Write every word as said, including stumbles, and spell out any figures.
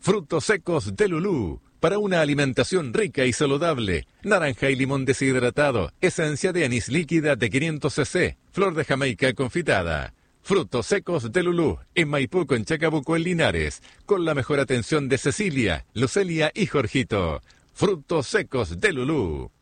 Frutos secos de Lulú. Para una alimentación rica y saludable. Naranja y limón deshidratado. Esencia de anís líquida de quinientos centilitros. Flor de Jamaica confitada. Frutos secos de Lulú. En Maipú con Chacabuco en Linares. Con la mejor atención de Cecilia, Lucelia y Jorgito. Frutos secos de Lulú.